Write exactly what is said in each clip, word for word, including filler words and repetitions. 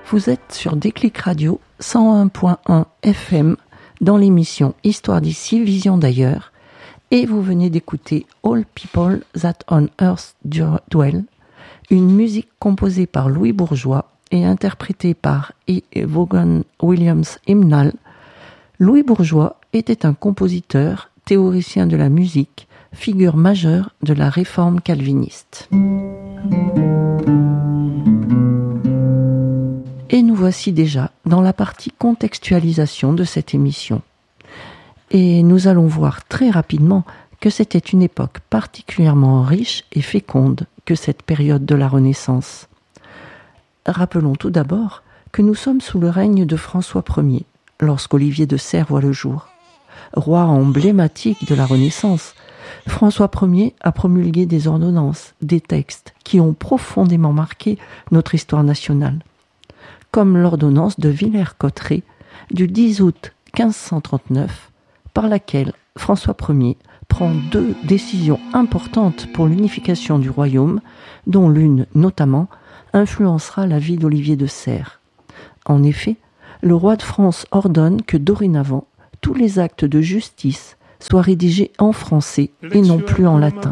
Vous êtes sur Déclic Radio cent un point un F M dans l'émission Histoire d'ici, Vision d'ailleurs, et vous venez d'écouter All People That on Earth Dwell, une musique composée par Louis Bourgeois et interprétée par E. Vaughan Williams Hymnal. Louis Bourgeois était un compositeur, théoricien de la musique, figure majeure de la réforme calviniste. Et nous voici déjà dans la partie contextualisation de cette émission. Et nous allons voir très rapidement que c'était une époque particulièrement riche et féconde que cette période de la Renaissance. Rappelons tout d'abord que nous sommes sous le règne de François Ier, lorsqu'Olivier de Serres voit le jour. Roi emblématique de la Renaissance, François Ier a promulgué des ordonnances, des textes qui ont profondément marqué notre histoire nationale, comme l'ordonnance de Villers-Cotterêts du dix août quinze cent trente-neuf, par laquelle François Ier prend deux décisions importantes pour l'unification du royaume, dont l'une, notamment, influencera la vie d'Olivier de Serres. En effet, le roi de France ordonne que dorénavant, tous les actes de justice soient rédigés en français et non plus en latin.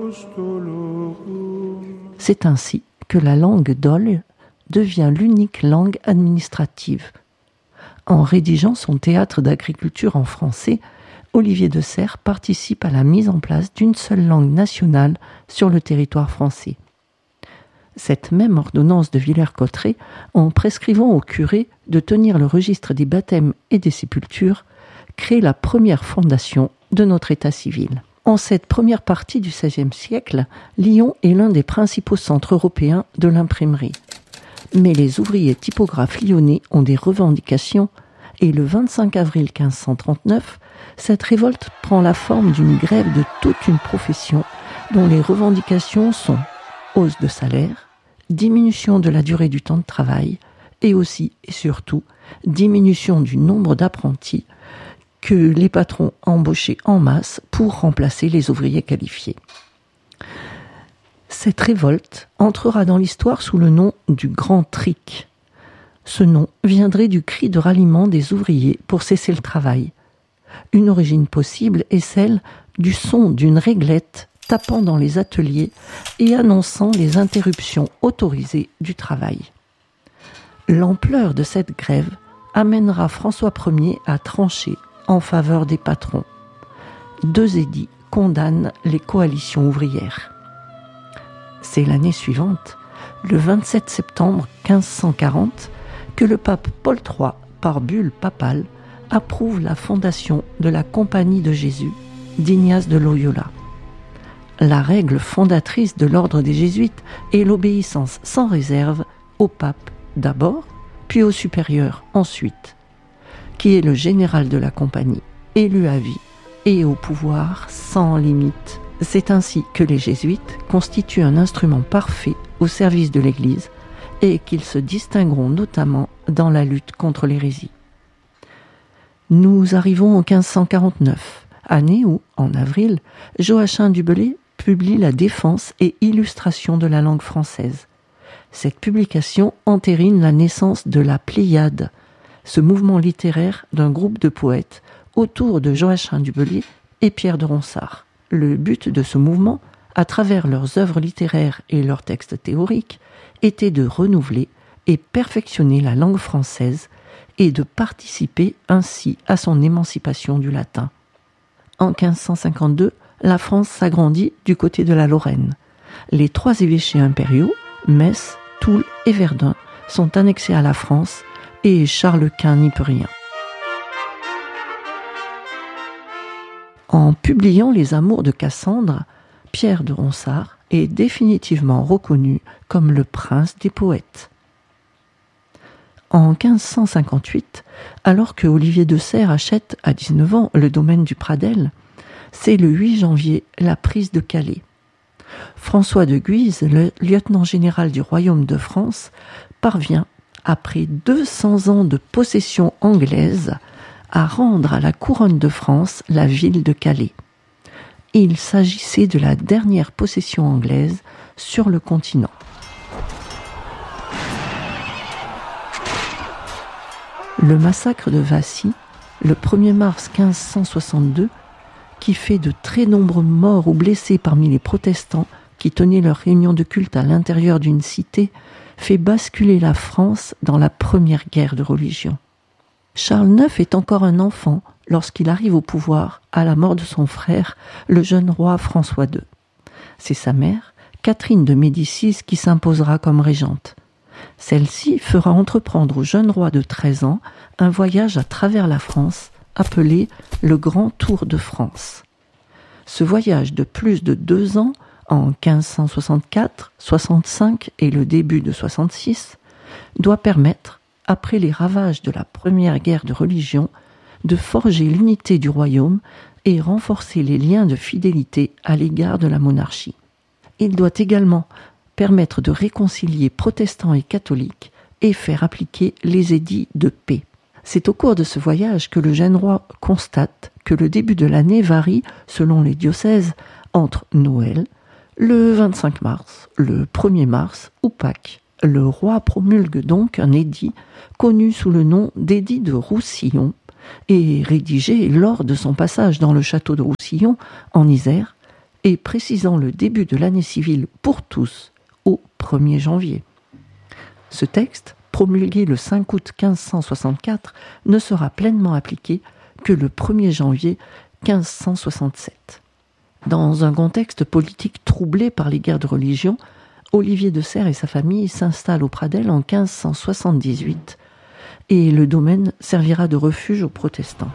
C'est ainsi que la langue d'Oll devient l'unique langue administrative. En rédigeant son théâtre d'agriculture en français, Olivier de Serres participe à la mise en place d'une seule langue nationale sur le territoire français. Cette même ordonnance de Villers-Cotterêts, en prescrivant aux curés de tenir le registre des baptêmes et des sépultures, crée la première fondation de notre état civil. En cette première partie du seizième siècle, Lyon est l'un des principaux centres européens de l'imprimerie. Mais les ouvriers typographes lyonnais ont des revendications et le vingt-cinq avril quinze cent trente-neuf, cette révolte prend la forme d'une grève de toute une profession dont les revendications sont hausse de salaire, diminution de la durée du temps de travail et aussi et surtout diminution du nombre d'apprentis que les patrons embauchaient en masse pour remplacer les ouvriers qualifiés. Cette révolte entrera dans l'histoire sous le nom du Grand Tric. Ce nom viendrait du cri de ralliement des ouvriers pour cesser le travail. Une origine possible est celle du son d'une réglette tapant dans les ateliers et annonçant les interruptions autorisées du travail. L'ampleur de cette grève amènera François Ier à trancher en faveur des patrons. Deux édits condamnent les coalitions ouvrières. C'est l'année suivante, le vingt-sept septembre quinze cent quarante, que le pape Paul trois, par bulle papale, approuve la fondation de la Compagnie de Jésus d'Ignace de Loyola. La règle fondatrice de l'ordre des Jésuites est l'obéissance sans réserve au pape d'abord, puis au supérieur ensuite, qui est le général de la compagnie, élu à vie et au pouvoir sans limite. C'est ainsi que les jésuites constituent un instrument parfait au service de l'Église et qu'ils se distingueront notamment dans la lutte contre l'hérésie. Nous arrivons en quinze cent quarante-neuf, année où, en avril, Joachim du Bellay publie la défense et illustration de la langue française. Cette publication entérine la naissance de la Pléiade, ce mouvement littéraire d'un groupe de poètes autour de Joachim du Bellay et Pierre de Ronsard. Le but de ce mouvement, à travers leurs œuvres littéraires et leurs textes théoriques, était de renouveler et perfectionner la langue française et de participer ainsi à son émancipation du latin. En quinze cent cinquante-deux, la France s'agrandit du côté de la Lorraine. Les trois évêchés impériaux, Metz, Toul et Verdun, sont annexés à la France et Charles Quint n'y peut rien. En publiant Les Amours de Cassandre, Pierre de Ronsard est définitivement reconnu comme le prince des poètes. En quinze cent cinquante-huit, alors que Olivier de Serres achète à dix-neuf ans le domaine du Pradel, c'est le huit janvier la prise de Calais. François de Guise, le lieutenant général du royaume de France, parvient, après deux cents ans de possession anglaise, à rendre à la couronne de France la ville de Calais. Il s'agissait de la dernière possession anglaise sur le continent. Le massacre de Vassy, le premier mars quinze cent soixante-deux, qui fait de très nombreux morts ou blessés parmi les protestants qui tenaient leur réunion de culte à l'intérieur d'une cité, fait basculer la France dans la première guerre de religion. Charles neuf est encore un enfant lorsqu'il arrive au pouvoir à la mort de son frère, le jeune roi François deux. C'est sa mère, Catherine de Médicis, qui s'imposera comme régente. Celle-ci fera entreprendre au jeune roi de treize ans un voyage à travers la France, appelé le Grand Tour de France. Ce voyage de plus de deux ans, en quinze cent soixante-quatre, soixante-cinq et le début de soixante-six, doit permettre, après les ravages de la première guerre de religion, de forger l'unité du royaume et renforcer les liens de fidélité à l'égard de la monarchie. Il doit également permettre de réconcilier protestants et catholiques et faire appliquer les édits de paix. C'est au cours de ce voyage que le jeune roi constate que le début de l'année varie, selon les diocèses, entre Noël, le vingt-cinq mars, le premier mars ou Pâques. Le roi promulgue donc un édit connu sous le nom d'édit de Roussillon et rédigé lors de son passage dans le château de Roussillon en Isère et précisant le début de l'année civile pour tous au premier janvier. Ce texte, promulgué le cinq août quinze cent soixante-quatre, ne sera pleinement appliqué que le premier janvier quinze cent soixante-sept. Dans un contexte politique troublé par les guerres de religion, Olivier de Serres et sa famille s'installent au Pradelles en quinze cent soixante-dix-huit et le domaine servira de refuge aux protestants.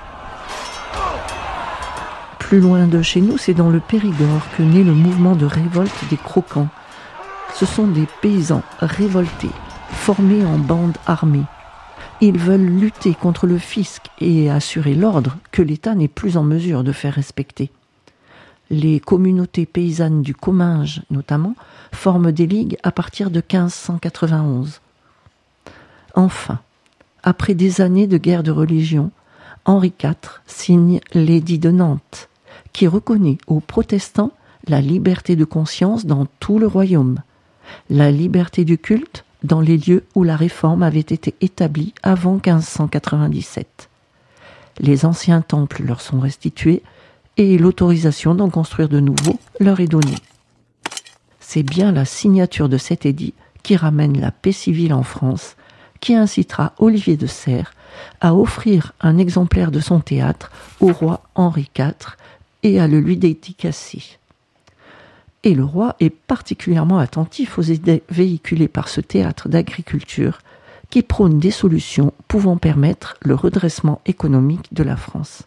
Plus loin de chez nous, c'est dans le Périgord que naît le mouvement de révolte des Croquants. Ce sont des paysans révoltés, formés en bandes armées. Ils veulent lutter contre le fisc et assurer l'ordre que l'État n'est plus en mesure de faire respecter. Les communautés paysannes du Comminges, notamment, forment des ligues à partir de quinze cent quatre-vingt-onze. Enfin, après des années de guerre de religion, Henri quatre signe l'édit de Nantes, qui reconnaît aux protestants la liberté de conscience dans tout le royaume, la liberté du culte dans les lieux où la réforme avait été établie avant quinze cent quatre-vingt-dix-sept. Les anciens temples leur sont restitués et l'autorisation d'en construire de nouveaux leur est donnée. C'est bien la signature de cet édit qui ramène la paix civile en France, qui incitera Olivier de Serres à offrir un exemplaire de son théâtre au roi Henri quatre et à le lui dédicacer. Et le roi est particulièrement attentif aux idées véhiculées par ce théâtre d'agriculture qui prône des solutions pouvant permettre le redressement économique de la France.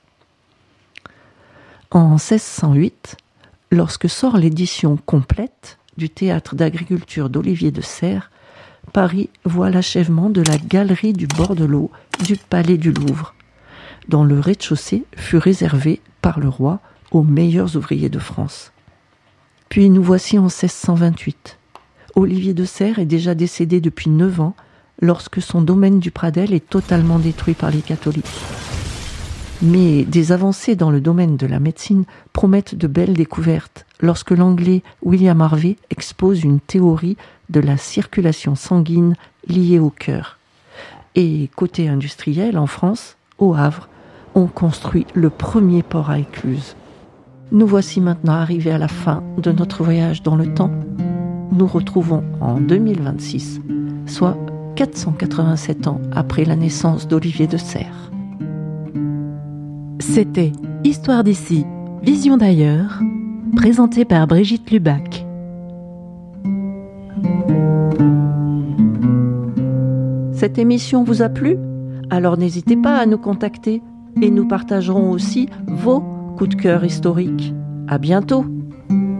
En seize cent huit, lorsque sort l'édition complète du théâtre d'agriculture d'Olivier de Serres, Paris voit l'achèvement de la galerie du bord de l'eau du Palais du Louvre, dont le rez-de-chaussée fut réservé par le roi aux meilleurs ouvriers de France. Puis nous voici en seize cent vingt-huit. Olivier de Serres est déjà décédé depuis neuf ans lorsque son domaine du Pradelles est totalement détruit par les catholiques. Mais des avancées dans le domaine de la médecine promettent de belles découvertes lorsque l'anglais William Harvey expose une théorie de la circulation sanguine liée au cœur. Et côté industriel, en France, au Havre, on construit le premier port à écluse. Nous voici maintenant arrivés à la fin de notre voyage dans le temps. Nous retrouvons en deux mille vingt-six, soit quatre cent quatre-vingt-sept ans après la naissance d'Olivier de Serres. C'était Histoire d'ici, Vision d'ailleurs, présenté par Brigitte Lubac. Cette émission vous a plu ? Alors n'hésitez pas à nous contacter et nous partagerons aussi vos coups de cœur historiques. À bientôt!